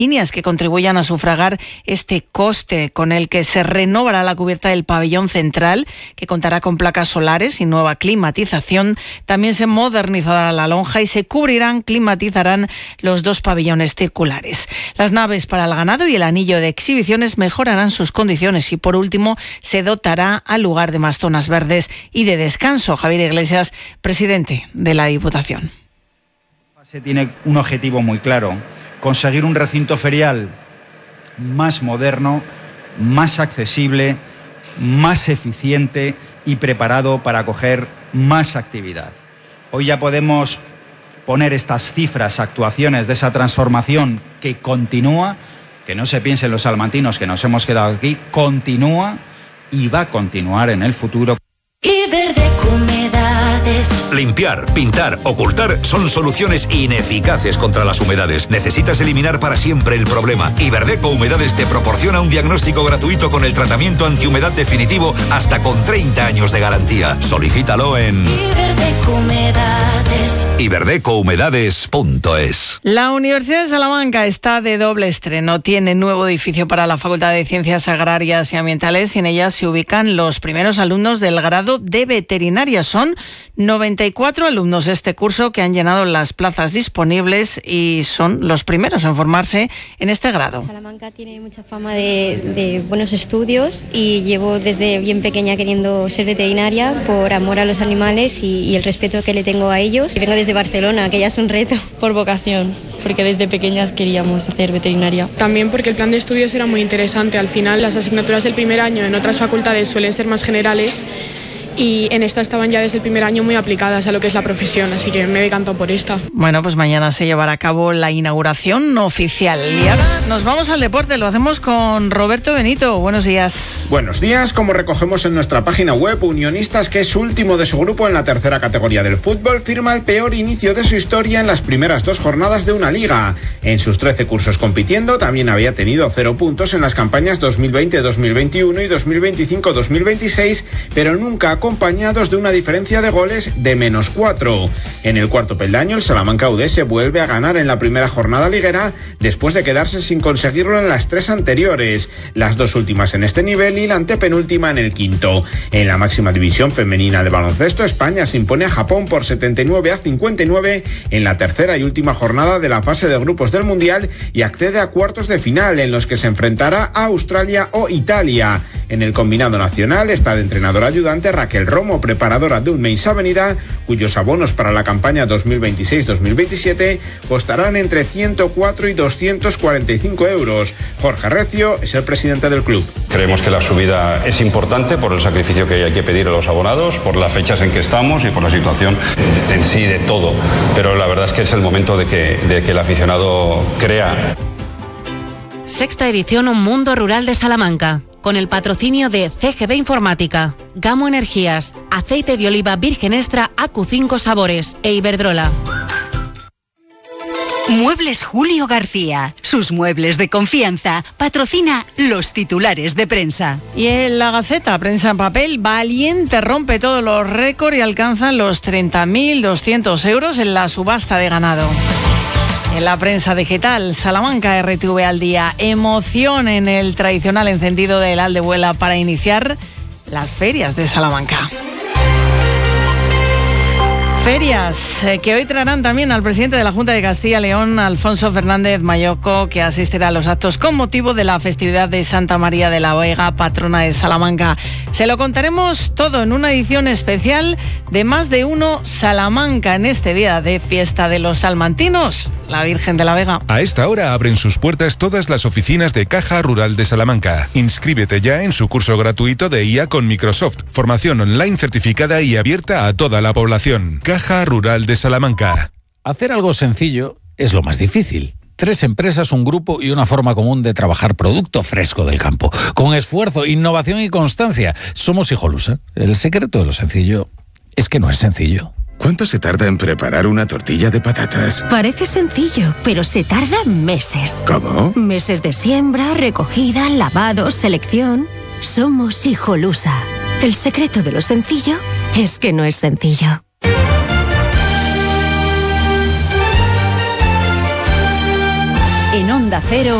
líneas que contribuyan a sufragar este coste, con el que se renovará la cubierta del pabellón central, que contará con placas solares y nueva climatización. También se modernizará la lonja y se climatizarán los 2 pabellones circulares. Las naves para el ganado y el anillo de exhibiciones mejorarán sus condiciones y, por último, se dotará al lugar de más zonas verdes y de descanso. Javier Iglesias, presidente de la Diputación. Tiene un objetivo muy claro: conseguir un recinto ferial más moderno, más accesible, más eficiente y preparado para acoger más actividad. Hoy ya podemos poner estas cifras, actuaciones de esa transformación que continúa, que no se piensen los salmantinos que nos hemos quedado aquí, continúa y va a continuar en el futuro. Iberdeco Humedades. Limpiar, pintar, ocultar son soluciones ineficaces contra las humedades. Necesitas eliminar para siempre el problema. Iberdeco Humedades te proporciona un diagnóstico gratuito con el tratamiento antihumedad definitivo hasta con 30 años de garantía. Solicítalo en Iberdeco Humedades. iberdecohumedades.es. La Universidad de Salamanca está de doble estreno. Tiene nuevo edificio para la Facultad de Ciencias Agrarias y Ambientales y en ella se ubican los primeros alumnos del grado de veterinaria. Son 94 alumnos de este curso que han llenado las plazas disponibles y son los primeros en formarse en este grado. Salamanca tiene mucha fama de buenos estudios y llevo desde bien pequeña queriendo ser veterinaria por amor a los animales y el respeto que le tengo a ellos. Y vengo desde Barcelona, que ya es un reto. Por vocación, porque desde pequeñas queríamos hacer veterinaria. También porque el plan de estudios era muy interesante. Al final las asignaturas del primer año en otras facultades suelen ser más generales y en esta estaban ya desde el primer año muy aplicadas a lo que es la profesión, así que me he decantado por esta. Bueno, pues mañana se llevará a cabo la inauguración oficial. Y ahora nos vamos al deporte, lo hacemos con Roberto Benito. Buenos días. Buenos días. Como recogemos en nuestra página web, Unionistas, que es último de su grupo en la tercera categoría del fútbol, firma el peor inicio de su historia en las primeras 2 jornadas de una liga. En sus 13 cursos compitiendo, también había tenido 0 puntos en las campañas 2020-2021 y 2025-2026, pero nunca acompañados de una diferencia de goles de -4. En el cuarto peldaño, el Salamanca UD se vuelve a ganar en la primera jornada liguera después de quedarse sin conseguirlo en las 3 anteriores, las 2 últimas en este nivel y la antepenúltima en el quinto. En la máxima división femenina de baloncesto, España se impone a Japón por 79-59 en la tercera y última jornada de la fase de grupos del Mundial y accede a cuartos de final en los que se enfrentará a Australia o Italia. En el combinado nacional está de entrenador ayudante Raquel Romo, preparadora de un Meis Avenida, cuyos abonos para la campaña 2026-2027 costarán entre 104 y 245 euros. Jorge Recio es el presidente del club. Creemos que la subida es importante por el sacrificio que hay que pedir a los abonados, por las fechas en que estamos y por la situación en sí de todo. Pero la verdad es que es el momento de que el aficionado crea. Sexta edición Un Mundo Rural de Salamanca, con el patrocinio de CGB Informática, Gamo Energías, Aceite de Oliva Virgen Extra AQ5 Sabores e Iberdrola. Muebles Julio García, sus muebles de confianza, patrocina los titulares de prensa. Y en la Gaceta, prensa en papel, Valiente rompe todos los récords y alcanza los 30.200 euros en la subasta de ganado. En la prensa digital, Salamanca RTV al día, emoción en el tradicional encendido del Aldehuela para iniciar las ferias de Salamanca. Ferias que hoy traerán también al presidente de la Junta de Castilla y León, Alfonso Fernández Mayoco, que asistirá a los actos con motivo de la festividad de Santa María de la Vega, patrona de Salamanca. Se lo contaremos todo en una edición especial de Más de Uno Salamanca en este día de fiesta de los salmantinos, la Virgen de la Vega. A esta hora abren sus puertas todas las oficinas de Caja Rural de Salamanca. Inscríbete ya en su curso gratuito de IA con Microsoft, formación online certificada y abierta a toda la población. Caja Rural de Salamanca. Hacer algo sencillo es lo más difícil. 3 empresas, un grupo y una forma común de trabajar producto fresco del campo. Con esfuerzo, innovación y constancia. Somos Hijolusa. El secreto de lo sencillo es que no es sencillo. ¿Cuánto se tarda en preparar una tortilla de patatas? Parece sencillo, pero se tarda meses. ¿Cómo? Meses de siembra, recogida, lavado, selección. Somos Hijolusa. El secreto de lo sencillo es que no es sencillo. En Onda Onda Cero.